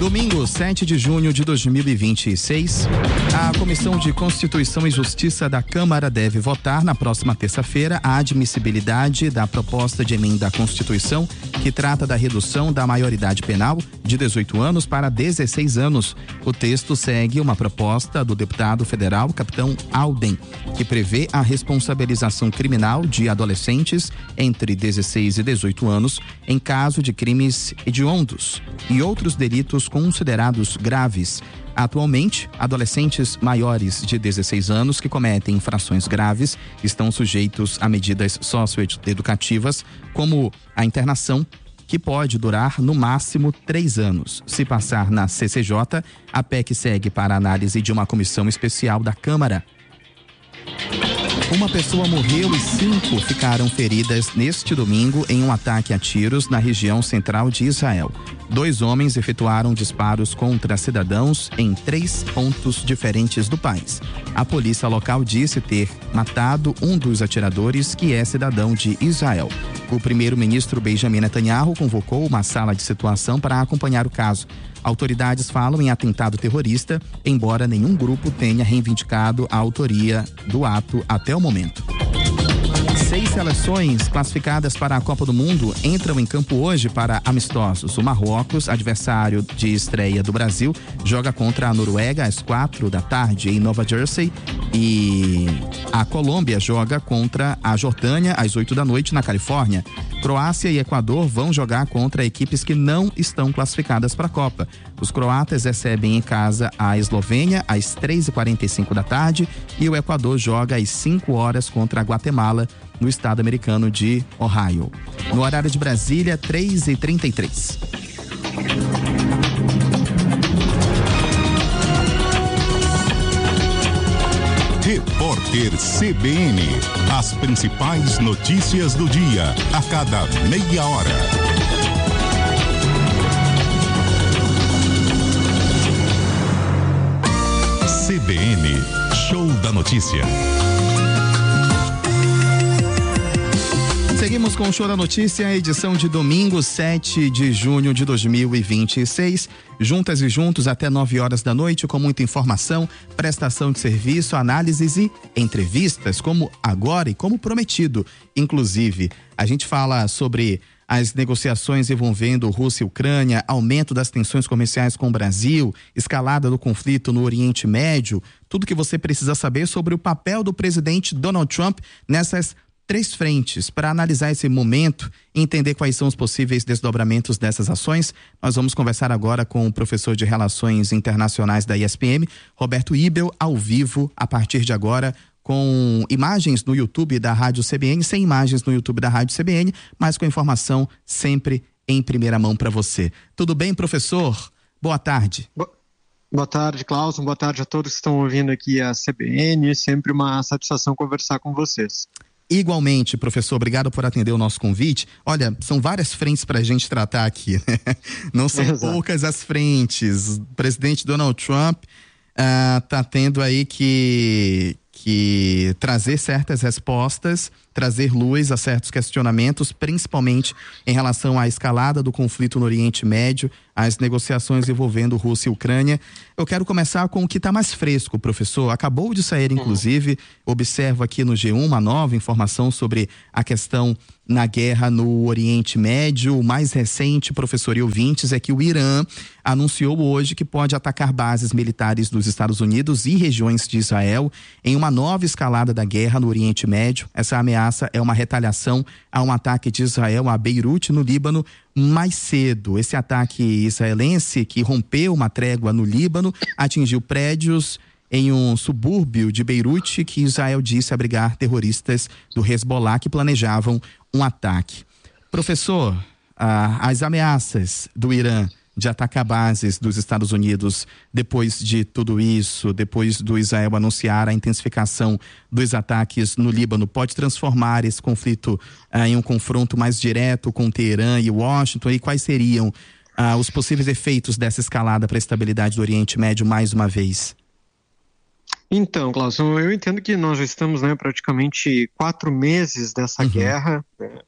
Domingo, 7 de junho de 2026, a Comissão de Constituição e Justiça da Câmara deve votar na próxima terça-feira a admissibilidade da proposta de emenda à Constituição que trata da redução da maioridade penal de 18 anos para 16 anos. O texto segue uma proposta do deputado federal Capitão Alden, que prevê a responsabilização criminal de adolescentes entre 16 e 18 anos em caso de crimes hediondos e outros delitos considerados graves. Atualmente, adolescentes maiores de 16 anos que cometem infrações graves estão sujeitos a medidas socioeducativas, como a internação, que pode durar no máximo 3 anos. Se passar na CCJ, a PEC segue para a análise de uma comissão especial da Câmara. Uma pessoa morreu e 5 ficaram feridas neste domingo em um ataque a tiros na região central de Israel. 2 homens efetuaram disparos contra cidadãos em 3 pontos diferentes do país. A polícia local disse ter matado um dos atiradores, que é cidadão de Israel. O primeiro-ministro Benjamin Netanyahu convocou uma sala de situação para acompanhar o caso. Autoridades falam em atentado terrorista, embora nenhum grupo tenha reivindicado a autoria do ato até o momento. 6 seleções classificadas para a Copa do Mundo entram em campo hoje para amistosos. O Marrocos, adversário de estreia do Brasil, joga contra a Noruega às 4h em Nova Jersey, e a Colômbia joga contra a Jordânia às 8h na Califórnia. Croácia e Equador vão jogar contra equipes que não estão classificadas para a Copa. Os croatas recebem em casa a Eslovênia às 3h45 e o Equador joga às 5h contra a Guatemala, no estado americano de Ohio. No horário de Brasília, 3h33. Repórter CBN. As principais notícias do dia, a cada meia hora. CBN, Show da Notícia. Seguimos com o Show da Notícia, edição de domingo, 7 de junho de 2026. Juntas e juntos até 9h com muita informação, prestação de serviço, análises e entrevistas, como agora e como prometido. Inclusive, a gente fala sobre as negociações envolvendo Rússia e Ucrânia, aumento das tensões comerciais com o Brasil, escalada do conflito no Oriente Médio, tudo que você precisa saber sobre o papel do presidente Donald Trump nessas 3 frentes. Para analisar esse momento e entender quais são os possíveis desdobramentos dessas ações, nós vamos conversar agora com o professor de Relações Internacionais da ESPM, Roberto Ibel, ao vivo, a partir de agora, com imagens no YouTube da Rádio CBN, sem imagens no YouTube da Rádio CBN, mas com informação sempre em primeira mão para você. Tudo bem, professor? Boa tarde. Boa tarde, Cláudio. Boa tarde a todos que estão ouvindo aqui a CBN. Sempre uma satisfação conversar com vocês. Igualmente, professor, obrigado por atender o nosso convite. Olha, são várias frentes para a gente tratar aqui, né? Não são poucas as frentes. O presidente Donald Trump está tendo aí que trazer certas respostas, trazer luz a certos questionamentos, principalmente em relação à escalada do conflito no Oriente Médio, às negociações envolvendo Rússia e Ucrânia. Eu quero começar com o que está mais fresco, professor. Acabou de sair, inclusive, observo aqui no G1 uma nova informação sobre a questão na guerra no Oriente Médio. O mais recente, professor e ouvintes, é que o Irã anunciou hoje que pode atacar bases militares dos Estados Unidos e regiões de Israel em uma nova escalada da guerra no Oriente Médio. Essa ameaça é uma retaliação a um ataque de Israel a Beirute, no Líbano, mais cedo. Esse ataque israelense, que rompeu uma trégua no Líbano, atingiu prédios em um subúrbio de Beirute, que Israel disse abrigar terroristas do Hezbollah que planejavam um ataque. Professor, as ameaças do Irã de atacar bases dos Estados Unidos depois de tudo isso, depois do Israel anunciar a intensificação dos ataques no Líbano, pode transformar esse conflito em um confronto mais direto com Teherã e Washington? E quais seriam os possíveis efeitos dessa escalada para a estabilidade do Oriente Médio mais uma vez? Então, Klaus, eu entendo que nós já estamos, né, praticamente 4 meses dessa guerra, né,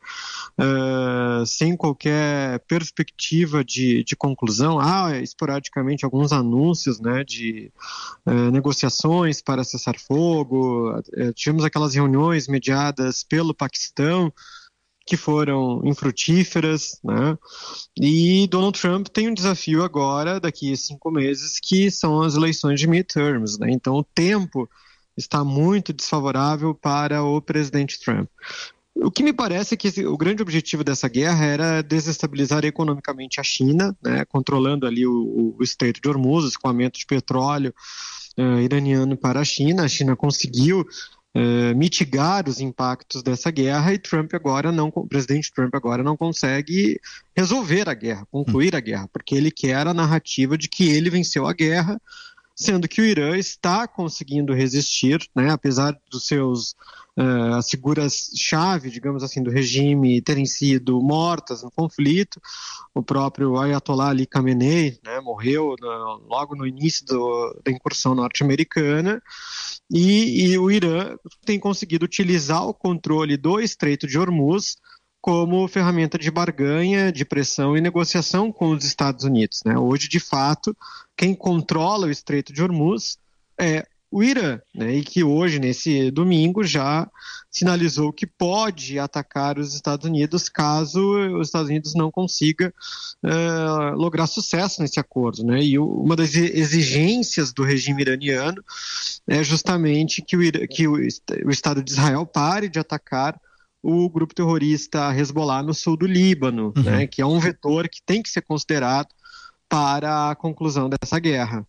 sem qualquer perspectiva de conclusão. Há esporadicamente alguns anúncios, né, de negociações para cessar fogo. Tivemos aquelas reuniões mediadas pelo Paquistão, que foram infrutíferas, né? E Donald Trump tem um desafio agora, daqui a 5 meses, que são as eleições de midterms, né? Então o tempo está muito desfavorável para o presidente Trump. O que me parece é que o grande objetivo dessa guerra era desestabilizar economicamente a China, né? Controlando ali o Estreito de Hormuz, o escoamento de petróleo iraniano para a China. A China conseguiu mitigar os impactos dessa guerra e o presidente Trump agora não consegue resolver a guerra, concluir a guerra, porque ele quer a narrativa de que ele venceu a guerra, sendo que o Irã está conseguindo resistir, né, apesar dos seus as figuras-chave, digamos assim, do regime terem sido mortas no conflito. O próprio Ayatollah Ali Khamenei, né, morreu logo no início da incursão norte-americana, e o Irã tem conseguido utilizar o controle do Estreito de Hormuz como ferramenta de barganha, de pressão e negociação com os Estados Unidos, né? Hoje, de fato, quem controla o Estreito de Hormuz é o Irã, né? E que hoje, nesse domingo, já sinalizou que pode atacar os Estados Unidos caso os Estados Unidos não consiga lograr sucesso nesse acordo, né? E uma das exigências do regime iraniano é justamente que o Estado de Israel pare de atacar o grupo terrorista Hezbollah no sul do Líbano, né, que é um vetor que tem que ser considerado para a conclusão dessa guerra.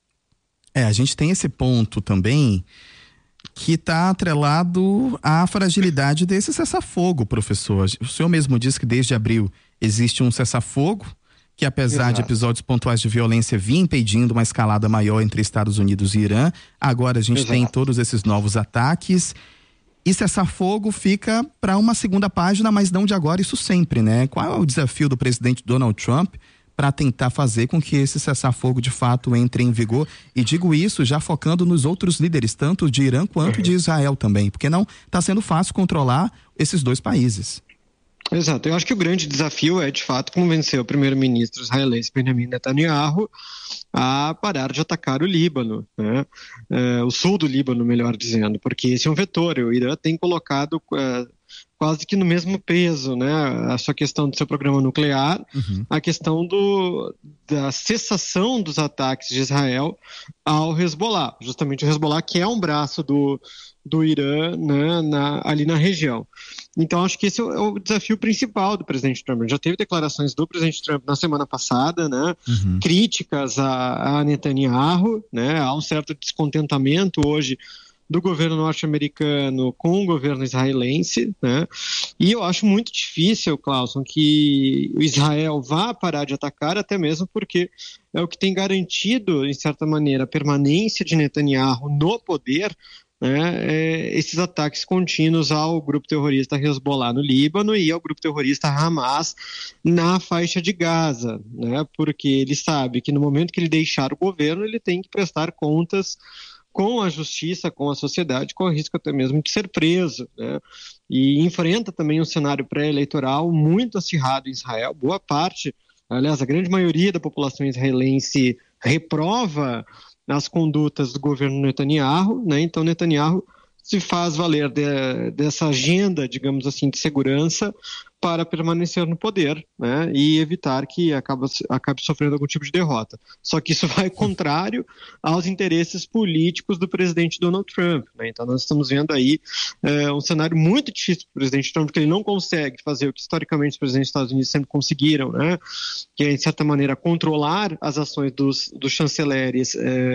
A gente tem esse ponto também que está atrelado à fragilidade desse cessar-fogo, professor. O senhor mesmo disse que desde abril existe um cessar-fogo, que apesar de episódios pontuais de violência vinha impedindo uma escalada maior entre Estados Unidos e Irã. Agora a gente tem todos esses novos ataques. E cessar-fogo fica para uma segunda página, mas não de agora, isso sempre, né? Qual é o desafio do presidente Donald Trump para tentar fazer com que esse cessar-fogo de fato entre em vigor? E digo isso já focando nos outros líderes, tanto de Irã quanto de Israel também, porque não está sendo fácil controlar esses dois países. Exato, eu acho que o grande desafio é, de fato, convencer o primeiro-ministro israelense Benjamin Netanyahu a parar de atacar o Líbano, né? O sul do Líbano, melhor dizendo, porque esse é um vetor. O Irã tem colocado quase que no mesmo peso, né, a sua questão do seu programa nuclear, a questão da cessação dos ataques de Israel ao Hezbollah, justamente o Hezbollah, que é um braço do Irã, né, ali na região. Então, acho que esse é o desafio principal do presidente Trump. Já teve declarações do presidente Trump na semana passada, né, críticas a Netanyahu, né, há um certo descontentamento hoje do governo norte-americano com o governo israelense, né? E eu acho muito difícil, Clauson, que o Israel vá parar de atacar, até mesmo porque é o que tem garantido, em certa maneira, a permanência de Netanyahu no poder, né, esses ataques contínuos ao grupo terrorista Hezbollah no Líbano e ao grupo terrorista Hamas na faixa de Gaza, né, porque ele sabe que no momento que ele deixar o governo, ele tem que prestar contas com a justiça, com a sociedade, com o risco até mesmo de ser preso, né? E enfrenta também um cenário pré-eleitoral muito acirrado em Israel. Boa parte, aliás, a grande maioria da população israelense reprova as condutas do governo Netanyahu, né? Então Netanyahu se faz valer dessa agenda, digamos assim, de segurança para permanecer no poder, né, e evitar que acabe sofrendo algum tipo de derrota. Só que isso vai contrário aos interesses políticos do presidente Donald Trump, né? Então nós estamos vendo aí um cenário muito difícil para o presidente Trump, porque ele não consegue fazer o que historicamente os presidentes dos Estados Unidos sempre conseguiram, né, que é, de certa maneira, controlar as ações dos chanceleres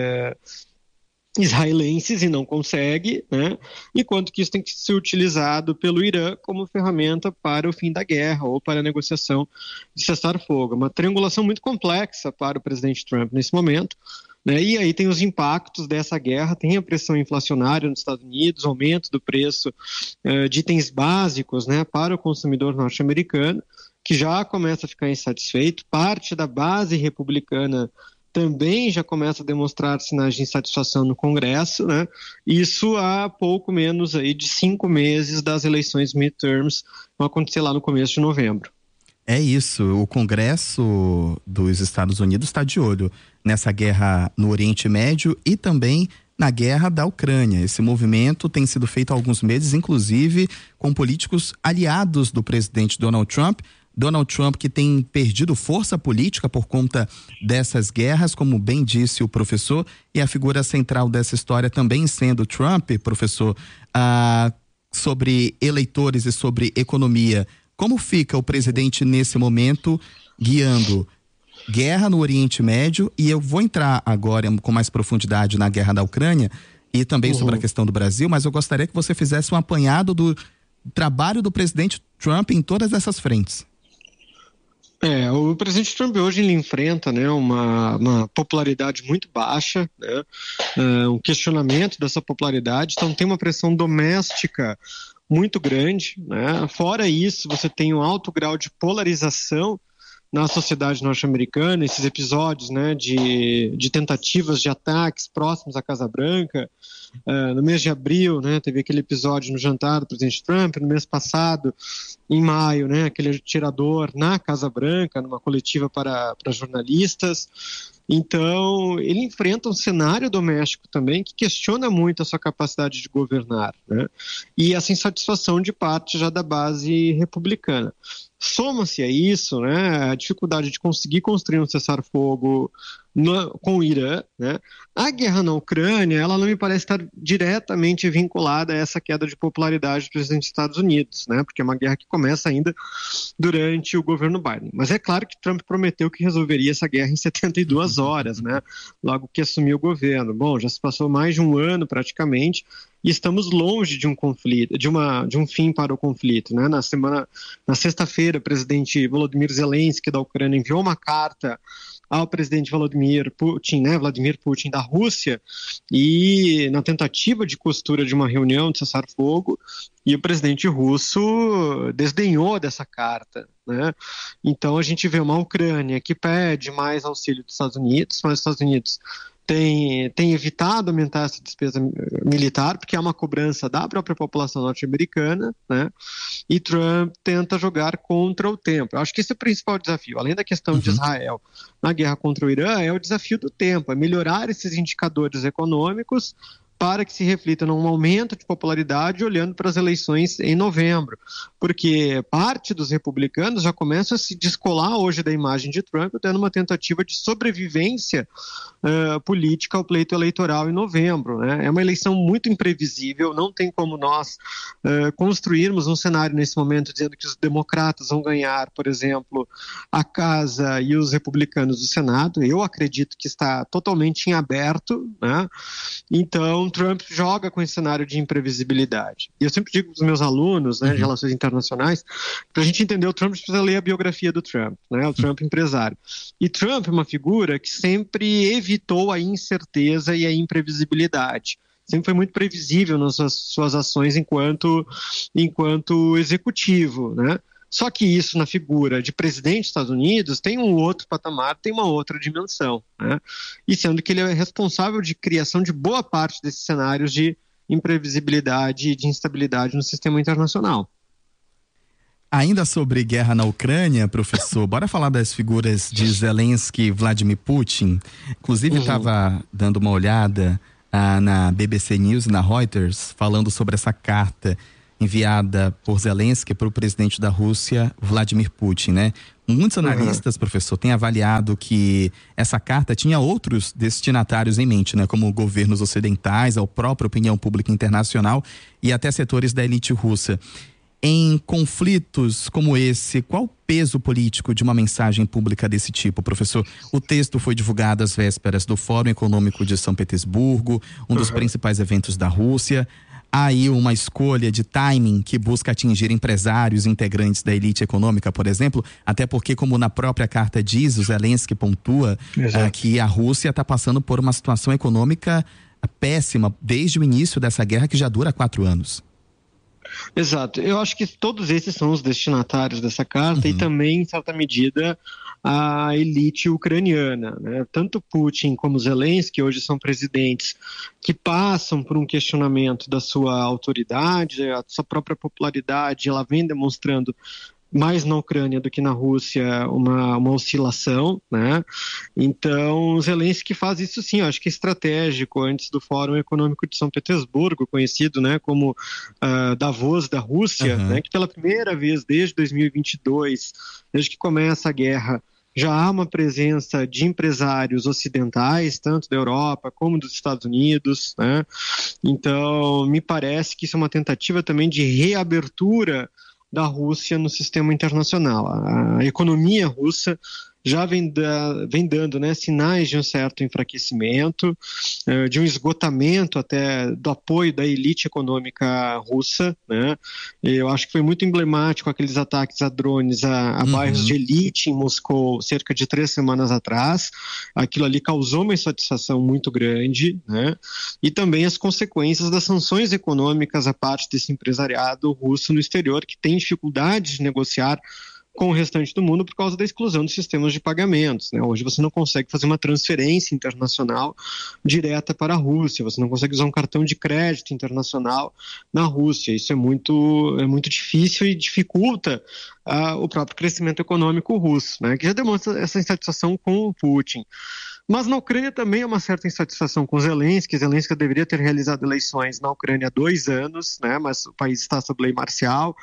israelenses, e não consegue, né? Enquanto que isso tem que ser utilizado pelo Irã como ferramenta para o fim da guerra ou para a negociação de cessar-fogo. Uma triangulação muito complexa para o presidente Trump nesse momento, né? E aí tem os impactos dessa guerra, tem a pressão inflacionária nos Estados Unidos, aumento do preço de itens básicos, né, para o consumidor norte-americano, que já começa a ficar insatisfeito. Parte da base republicana também já começa a demonstrar sinais de insatisfação no Congresso, né? Isso há pouco menos aí de 5 meses das eleições midterms, que vão acontecer lá no começo de novembro. É isso, o Congresso dos Estados Unidos está de olho nessa guerra no Oriente Médio e também na guerra da Ucrânia. Esse movimento tem sido feito há alguns meses, inclusive com políticos aliados do presidente Donald Trump. Donald Trump, que tem perdido força política por conta dessas guerras, como bem disse o professor, e a figura central dessa história também sendo Trump, professor, sobre eleitores e sobre economia. Como fica o presidente nesse momento guiando guerra no Oriente Médio? E eu vou entrar agora com mais profundidade na guerra da Ucrânia e também sobre a questão do Brasil, mas eu gostaria que você fizesse um apanhado do trabalho do presidente Trump em todas essas frentes. O presidente Trump hoje ele enfrenta, né, uma popularidade muito baixa, né, um questionamento dessa popularidade, então tem uma pressão doméstica muito grande, né? Fora isso, você tem um alto grau de polarização na sociedade norte-americana, esses episódios, né, de tentativas de ataques próximos à Casa Branca. No mês de abril, né, teve aquele episódio no jantar do presidente Trump. No mês passado, em maio, né, aquele atirador na Casa Branca, numa coletiva para jornalistas. Então, ele enfrenta um cenário doméstico também que questiona muito a sua capacidade de governar, né? E essa insatisfação de parte já da base republicana. Soma-se a isso, né, a dificuldade de conseguir construir um cessar-fogo com o Irã, né? A guerra na Ucrânia, ela não me parece estar diretamente vinculada a essa queda de popularidade do presidente dos Estados Unidos, né? Porque é uma guerra que começa ainda durante o governo Biden. Mas é claro que Trump prometeu que resolveria essa guerra em 72 horas, né? Logo que assumiu o governo. Bom, já se passou mais de um ano praticamente e estamos longe de um conflito, de um fim para o conflito, né? Na sexta-feira, o presidente Volodymyr Zelensky da Ucrânia enviou uma carta ao presidente Vladimir Putin, né, Vladimir Putin da Rússia, e na tentativa de costura de uma reunião de cessar-fogo, e o presidente russo desdenhou dessa carta, né? Então a gente vê uma Ucrânia que pede mais auxílio dos Estados Unidos, mas os Estados Unidos tem evitado aumentar essa despesa militar, porque é uma cobrança da própria população norte-americana, né? E Trump tenta jogar contra o tempo. Eu acho que esse é o principal desafio. Além da questão de Israel na guerra contra o Irã, é o desafio do tempo, é melhorar esses indicadores econômicos para que se reflita num aumento de popularidade olhando para as eleições em novembro, porque parte dos republicanos já começa a se descolar hoje da imagem de Trump, tendo uma tentativa de sobrevivência política ao pleito eleitoral em novembro, né? É uma eleição muito imprevisível, não tem como nós construirmos um cenário nesse momento dizendo que os democratas vão ganhar, por exemplo, a Casa e os republicanos do Senado. Eu acredito que está totalmente em aberto, né? Então Trump joga com esse cenário de imprevisibilidade. E eu sempre digo para os meus alunos, né, de relações internacionais, para a gente entender o Trump, a gente precisa ler a biografia do Trump, né, o Trump empresário. E Trump é uma figura que sempre evitou a incerteza e a imprevisibilidade. Sempre foi muito previsível nas suas ações enquanto executivo, né? Só que isso na figura de presidente dos Estados Unidos tem um outro patamar, tem uma outra dimensão, né? E sendo que ele é responsável de criação de boa parte desses cenários de imprevisibilidade e de instabilidade no sistema internacional. Ainda sobre guerra na Ucrânia, professor, bora falar das figuras de Zelensky e Vladimir Putin. Inclusive estava dando uma olhada na BBC News e na Reuters, falando sobre essa carta enviada por Zelensky para o presidente da Rússia, Vladimir Putin, né? Muitos analistas, professor, têm avaliado que essa carta tinha outros destinatários em mente, né? Como governos ocidentais, a própria opinião pública internacional e até setores da elite russa. Em conflitos como esse, qual o peso político de uma mensagem pública desse tipo, professor? O texto foi divulgado às vésperas do Fórum Econômico de São Petersburgo, um dos principais eventos da Rússia. Há aí uma escolha de timing que busca atingir empresários integrantes da elite econômica, por exemplo, até porque, como na própria carta diz, o Zelensky pontua que a Rússia está passando por uma situação econômica péssima desde o início dessa guerra que já dura 4 anos. Exato. Eu acho que todos esses são os destinatários dessa carta e também, em certa medida, a elite ucraniana, né? Tanto Putin como Zelensky hoje são presidentes que passam por um questionamento da sua autoridade, a sua própria popularidade, ela vem demonstrando mais na Ucrânia do que na Rússia uma oscilação, né? Então, Zelensky faz isso sim, eu acho que é estratégico, antes do Fórum Econômico de São Petersburgo, conhecido, né, como Davos da Rússia, né, que pela primeira vez desde 2022, desde que começa a guerra, já há uma presença de empresários ocidentais, tanto da Europa como dos Estados Unidos, né? Então, me parece que isso é uma tentativa também de reabertura da Rússia no sistema internacional. A economia russa já vem dando, né, sinais de um certo enfraquecimento, de um esgotamento até do apoio da elite econômica russa, né? Eu acho que foi muito emblemático aqueles ataques a drones a bairros de elite em Moscou cerca de 3 semanas atrás. Aquilo ali causou uma insatisfação muito grande, né? E também as consequências das sanções econômicas à parte desse empresariado russo no exterior, que tem dificuldade de negociar com o restante do mundo por causa da exclusão dos sistemas de pagamentos, né? Hoje você não consegue fazer uma transferência internacional direta para a Rússia, você não consegue usar um cartão de crédito internacional na Rússia. Isso é muito difícil e dificulta o próprio crescimento econômico russo, né? Que já demonstra essa insatisfação com o Putin. Mas na Ucrânia também há uma certa insatisfação com Zelensky. Zelensky deveria ter realizado eleições na Ucrânia há 2 anos, né? Mas o país está sob lei marcial.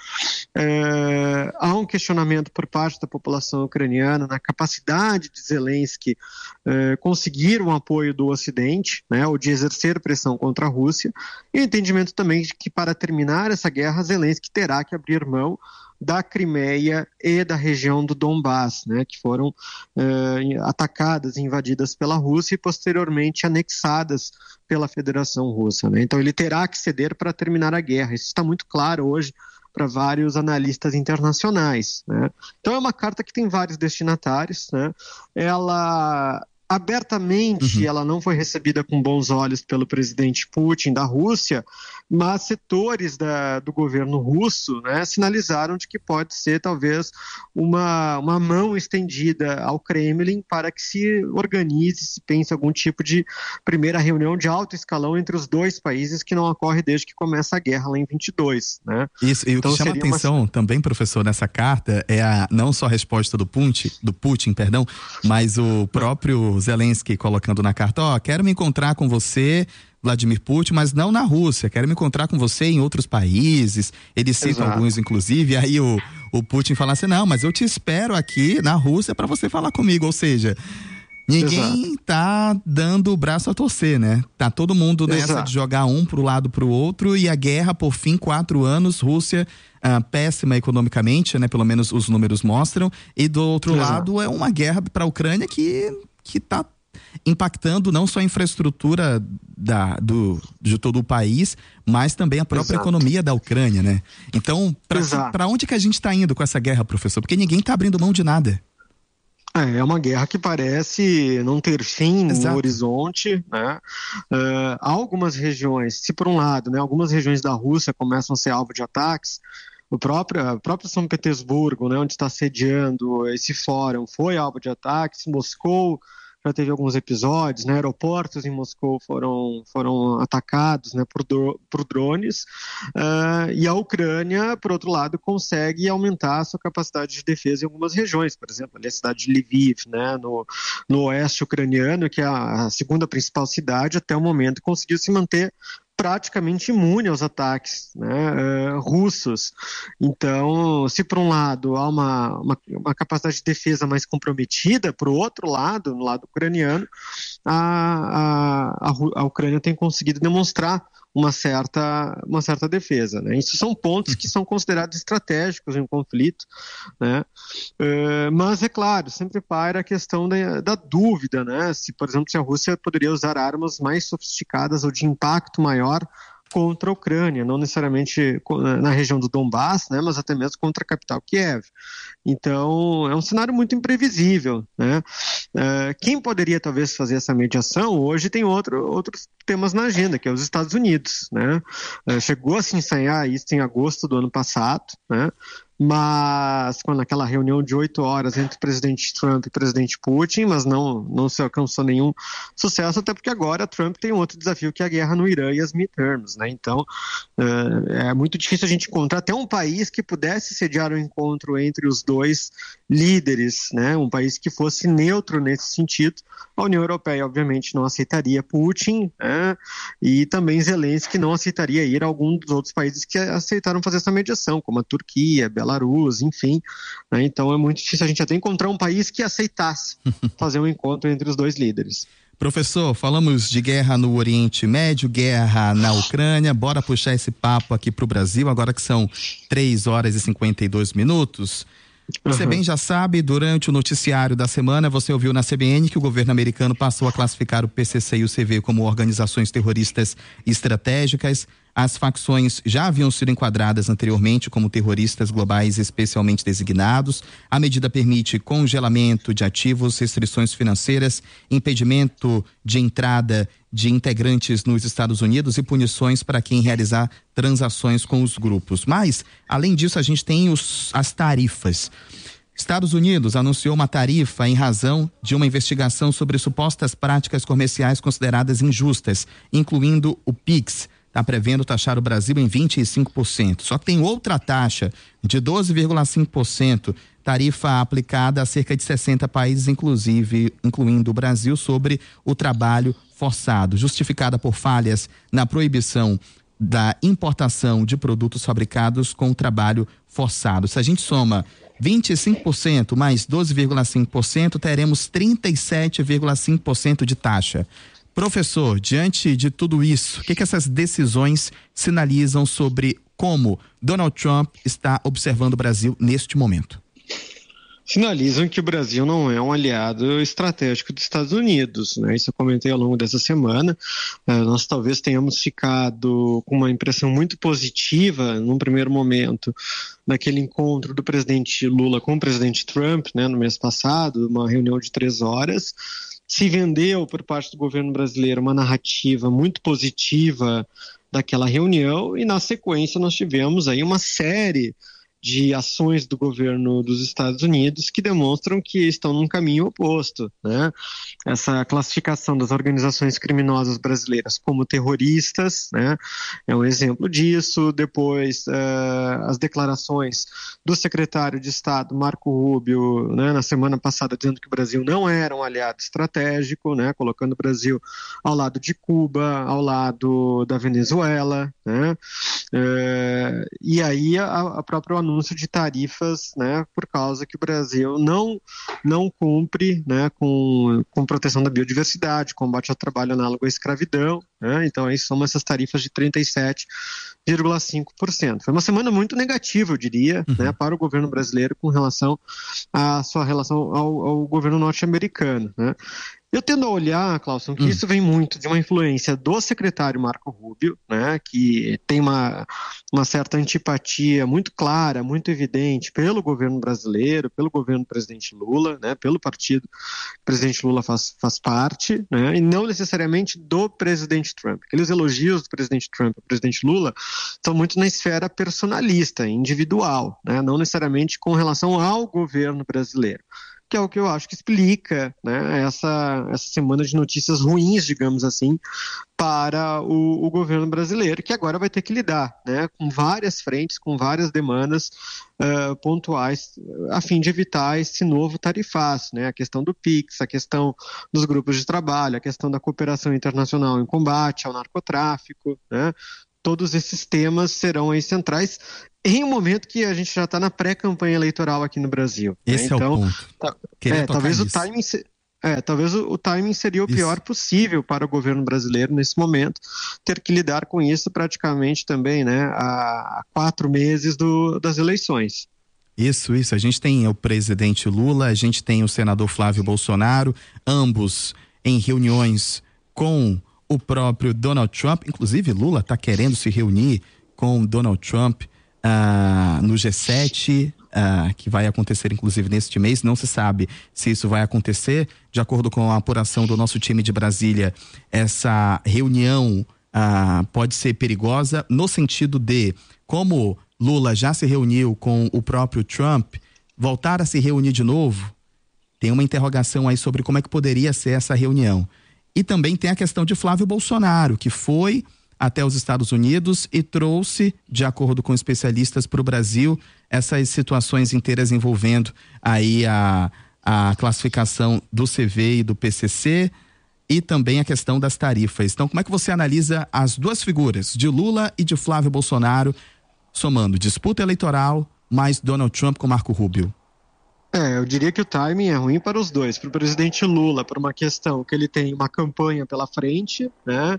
Há um questionamento por parte da população ucraniana na capacidade de Zelensky conseguir um apoio do Ocidente, né? Ou de exercer pressão contra a Rússia. E o entendimento também de que para terminar essa guerra, Zelensky terá que abrir mão da Crimeia e da região do Donbass, né, que foram atacadas e invadidas pela Rússia e posteriormente anexadas pela Federação Russa, né? Então ele terá que ceder para terminar a guerra. Isso está muito claro hoje para vários analistas internacionais, né? Então é uma carta que tem vários destinatários, né? Ela abertamente ela não foi recebida com bons olhos pelo presidente Putin da Rússia, mas setores do governo russo, né, sinalizaram de que pode ser talvez uma mão estendida ao Kremlin para que se organize, se pense algum tipo de primeira reunião de alto escalão entre os dois países, que não ocorre desde que começa a guerra lá em 22, né? Isso, e então, o que chama atenção também, professor, nessa carta é não só a resposta do Putin, mas o próprio Zelensky colocando na carta, quero me encontrar com você, Vladimir Putin, mas não na Rússia, quero me encontrar com você em outros países. Eles citam alguns, inclusive, aí o Putin fala assim, não, mas eu te espero aqui na Rússia para você falar comigo, ou seja, ninguém tá dando o braço a torcer, né? Tá todo mundo nessa de jogar um pro lado pro outro, e a guerra, por fim, 4 anos, Rússia péssima economicamente, né? Pelo menos os números mostram, e do outro lado é uma guerra para a Ucrânia que tá impactando não só a infraestrutura de todo o país, mas também a própria economia da Ucrânia, né? Então, para onde que a gente está indo com essa guerra, professor? Porque ninguém está abrindo mão de nada. É uma guerra que parece não ter fim no horizonte, né? Há algumas regiões, se por um lado, né, algumas regiões da Rússia começam a ser alvo de ataques, o próprio São Petersburgo, né, onde está sediando esse fórum, foi alvo de ataques. Moscou já teve alguns episódios, né? Aeroportos em Moscou foram atacados, né, por drones, e a Ucrânia, por outro lado, consegue aumentar a sua capacidade de defesa em algumas regiões, por exemplo, ali a cidade de Lviv, né, no oeste ucraniano, que é a segunda principal cidade até o momento, conseguiu se manter praticamente imune aos ataques, né, russos. Então, se por um lado há uma capacidade de defesa mais comprometida, por outro lado, no lado ucraniano, a Ucrânia tem conseguido demonstrar uma certa defesa, né? Isso são pontos que são considerados estratégicos em um conflito, né? Mas é claro, sempre paira a questão da dúvida, né? Se, por exemplo, se a Rússia poderia usar armas mais sofisticadas ou de impacto maior contra a Ucrânia, não necessariamente na região do Donbass, né, mas até mesmo contra a capital Kiev. Então, é um cenário muito imprevisível, né? Quem poderia talvez fazer essa mediação hoje tem outros temas na agenda, que é os Estados Unidos, né? Chegou a se ensaiar isso em agosto do ano passado, né? mas naquela reunião de 8 horas entre o presidente Trump e o presidente Putin, mas não se alcançou nenhum sucesso, até porque agora Trump tem outro desafio, que é a guerra no Irã e as midterms, né? Então é muito difícil a gente encontrar até um país que pudesse sediar um encontro entre os dois líderes, né? Um país que fosse neutro nesse sentido. A União Europeia, obviamente, não aceitaria Putin, né? E também Zelensky não aceitaria ir a algum dos outros países que aceitaram fazer essa mediação, como a Turquia, Belarus, enfim, né? Então é muito difícil a gente até encontrar um país que aceitasse fazer um encontro entre os dois líderes. Professor, falamos de guerra no Oriente Médio, guerra na Ucrânia, bora puxar esse papo aqui para o Brasil, agora que são 3 horas e 52 minutos. Você bem já sabe, durante o noticiário da semana, você ouviu na CBN que o governo americano passou a classificar o PCC e o CV como organizações terroristas estratégicas. As facções já haviam sido enquadradas anteriormente como terroristas globais especialmente designados. A medida permite congelamento de ativos, restrições financeiras, impedimento de entrada de integrantes nos Estados Unidos e punições para quem realizar transações com os grupos. Mas, além disso, a gente tem as tarifas. Estados Unidos anunciou uma tarifa em razão de uma investigação sobre supostas práticas comerciais consideradas injustas, incluindo o PIX. Está prevendo taxar o Brasil em 25%. Só que tem outra taxa de 12,5%, tarifa aplicada a cerca de 60 países, incluindo o Brasil, sobre o trabalho forçado, justificada por falhas na proibição da importação de produtos fabricados com trabalho forçado. Se a gente soma 25% mais 12,5%, teremos 37,5% de taxa. Professor, diante de tudo isso, o que essas decisões sinalizam sobre como Donald Trump está observando o Brasil neste momento? Sinalizam que o Brasil não é um aliado estratégico dos Estados Unidos, né? Isso eu comentei ao longo dessa semana. Nós talvez tenhamos ficado com uma impressão muito positiva, num primeiro momento, naquele encontro do presidente Lula com o presidente Trump, né, no mês passado, uma reunião de 3 horas. Se vendeu por parte do governo brasileiro uma narrativa muito positiva daquela reunião e, na sequência, nós tivemos aí uma série de ações do governo dos Estados Unidos que demonstram que estão num caminho oposto, né? Essa classificação das organizações criminosas brasileiras como terroristas, né, é um exemplo disso. Depois, as declarações do secretário de Estado, Marco Rubio, né, na semana passada, dizendo que o Brasil não era um aliado estratégico, né, colocando o Brasil ao lado de Cuba, ao lado da Venezuela, né? E aí a próprio anúncio de tarifas, né, por causa que o Brasil não cumpre, né, com proteção da biodiversidade, combate ao trabalho análogo à escravidão, né? Então aí somam essas tarifas de 37,5%. Foi uma semana muito negativa, eu diria, né, para o governo brasileiro com relação à sua relação ao governo norte-americano, né? Eu tendo a olhar, Clauson, que isso vem muito de uma influência do secretário Marco Rubio, né, que tem uma certa antipatia muito clara, muito evidente pelo governo brasileiro, pelo governo do presidente Lula, né, pelo partido que o presidente Lula faz parte, né, e não necessariamente do presidente Trump. Aqueles elogios do presidente Trump ao presidente Lula estão muito na esfera personalista, individual, né, não necessariamente com relação ao governo brasileiro, que é o que eu acho que explica, né, essa semana de notícias ruins, digamos assim, para o governo brasileiro, que agora vai ter que lidar, né, com várias frentes, com várias demandas pontuais, a fim de evitar esse novo tarifaço, né, a questão do PIX, a questão dos grupos de trabalho, a questão da cooperação internacional em combate ao narcotráfico, né. Todos esses temas serão aí centrais em um momento que a gente já está na pré-campanha eleitoral aqui no Brasil. Esse né? Então, é o ponto. Talvez o timing seria o pior possível para o governo brasileiro nesse momento, ter que lidar com isso praticamente também, né, há 4 meses das eleições. Isso. A gente tem o presidente Lula, a gente tem o senador Flávio Bolsonaro, ambos em reuniões com o próprio Donald Trump. Inclusive, Lula está querendo se reunir com Donald Trump no G7, que vai acontecer inclusive neste mês. Não se sabe se isso vai acontecer. De acordo com a apuração do nosso time de Brasília, essa reunião pode ser perigosa no sentido de, como Lula já se reuniu com o próprio Trump, voltar a se reunir de novo, tem uma interrogação aí sobre como é que poderia ser essa reunião. E também tem a questão de Flávio Bolsonaro, que foi até os Estados Unidos e trouxe, de acordo com especialistas, para o Brasil essas situações inteiras envolvendo aí a classificação do CV e do PCC e também a questão das tarifas. Então, como é que você analisa as duas figuras, de Lula e de Flávio Bolsonaro, somando disputa eleitoral mais Donald Trump com Marco Rubio? Eu diria que o timing é ruim para os dois. Para o presidente Lula, por uma questão que ele tem uma campanha pela frente, né?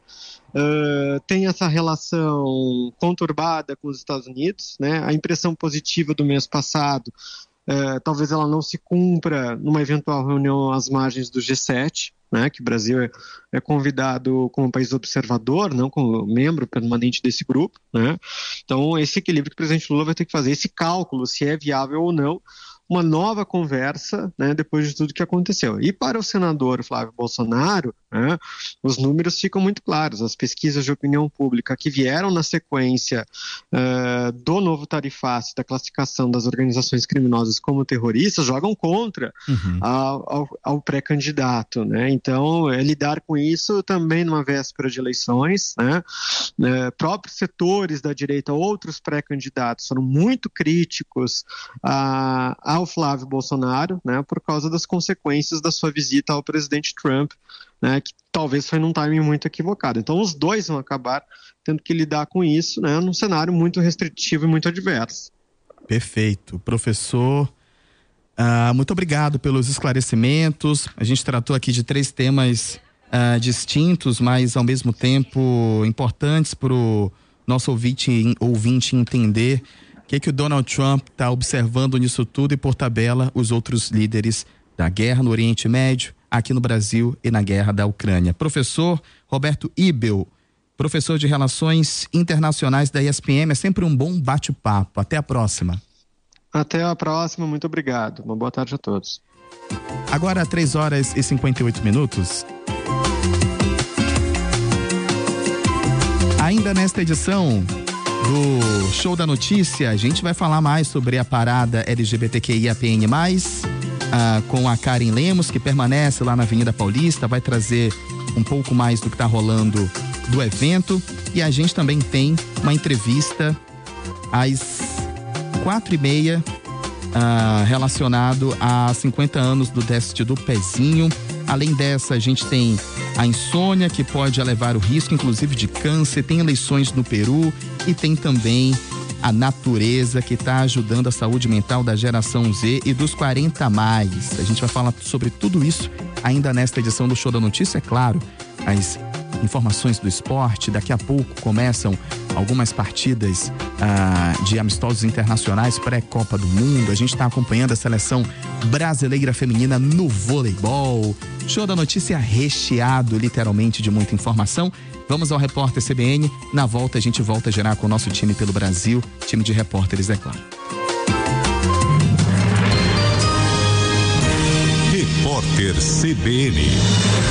Tem essa relação conturbada com os Estados Unidos, né? A impressão positiva do mês passado, talvez ela não se cumpra numa eventual reunião às margens do G7, né? Que o Brasil é convidado como país observador, não como membro permanente desse grupo, né? Então, esse equilíbrio que o presidente Lula vai ter que fazer, esse cálculo, se é viável ou não, uma nova conversa, né, depois de tudo que aconteceu. E para o senador Flávio Bolsonaro, né, os números ficam muito claros. As pesquisas de opinião pública que vieram na sequência do novo tarifaço, da classificação das organizações criminosas como terroristas, jogam contra ao pré-candidato, né? Então, lidar com isso também numa véspera de eleições, né? Próprios setores da direita, outros pré-candidatos foram muito críticos ao Flávio Bolsonaro, né, por causa das consequências da sua visita ao presidente Trump, né, que talvez foi num timing muito equivocado. Então, os dois vão acabar tendo que lidar com isso, né, num cenário muito restritivo e muito adverso. Perfeito. Professor, muito obrigado pelos esclarecimentos. A gente tratou aqui de 3 temas distintos, mas ao mesmo tempo importantes para o nosso ouvinte entender o que o Donald Trump está observando nisso tudo e, por tabela, os outros líderes da guerra no Oriente Médio, aqui no Brasil e na guerra da Ucrânia. Professor Roberto Ibel, professor de Relações Internacionais da ESPM, é sempre um bom bate-papo. Até a próxima. Até a próxima, muito obrigado. Uma boa tarde a todos. Agora, 3h58. Ainda nesta edição do Show da Notícia, a gente vai falar mais sobre a parada LGBTQIAPN+, com a Karen Lemos, que permanece lá na Avenida Paulista, vai trazer um pouco mais do que está rolando do evento, e a gente também tem uma entrevista às 4h30, relacionado a 50 anos do déficit do pezinho. Além dessa, a gente tem a insônia, que pode elevar o risco, inclusive, de câncer, tem eleições no Peru e tem também a natureza, que está ajudando a saúde mental da geração Z e dos 40 a mais. A gente vai falar sobre tudo isso ainda nesta edição do Show da Notícia, é claro. As informações do esporte, daqui a pouco começam algumas partidas de amistosos internacionais pré-Copa do Mundo. A gente está acompanhando a seleção brasileira feminina no voleibol. Show da Notícia recheado, literalmente, de muita informação. Vamos ao Repórter CBN. Na volta, a gente volta a gerar com o nosso time pelo Brasil, time de repórteres, é claro. Repórter CBN.